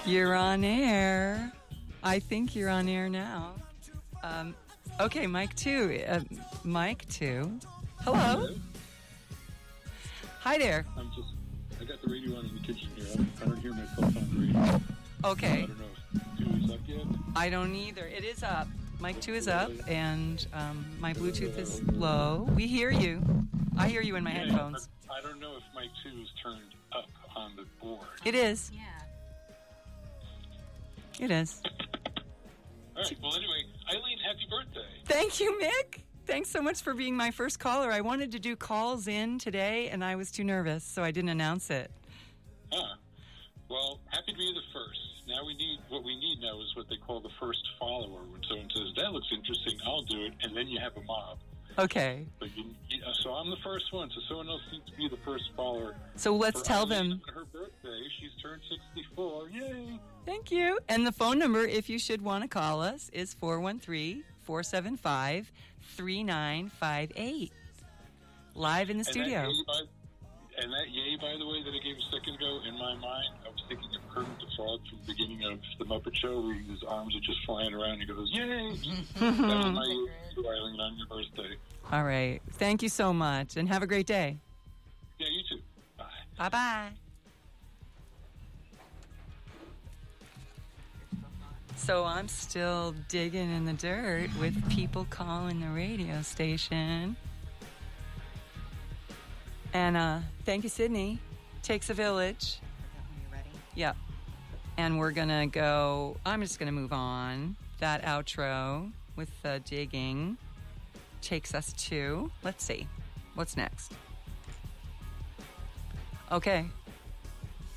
You're on air. I think you're on air now. Okay, mic 2. Mic 2. Hello. Hi there. I got the radio on in the kitchen here. I don't hear myself on the radio. Okay. I don't know if 2 is up yet. I don't either. It is up. Mic 2 is up, and my Bluetooth is low. We hear you. I hear you in my headphones. I don't know if mic 2 is turned up on the board. It is. Yeah. It is. All right. Well, anyway, Eileen, happy birthday. Thank you, Mick. Thanks so much for being my first caller. I wanted to do calls in today, and I was too nervous, so I didn't announce it. Huh. Well, happy to be the first. Now what we need now is what they call the first follower. When someone says, that looks interesting, I'll do it, and then you have a mob. Okay. But so I'm the first one, so someone else needs to be the first follower. So let's tell them. On her birthday, she's turned 64. Yay! Thank you. And the phone number, if you should want to call us, is 413-475-3958. Live in the studio. And that yay, by the way, that I gave a second ago, in my mind, I was thinking of Kermit the Frog from the beginning of The Muppet Show, where his arms are just flying around and he goes, yay! That was my yay, Eileen, on your birthday. All right. Thank you so much, and have a great day. Yeah, you too. Bye. Bye-bye. So I'm still digging in the dirt with people calling the radio station. And thank you, Sydney. Takes a village. Are you ready? Yep. And we're going to go, I'm just going to move on. That outro with the digging takes us to, let's see, what's next? Okay.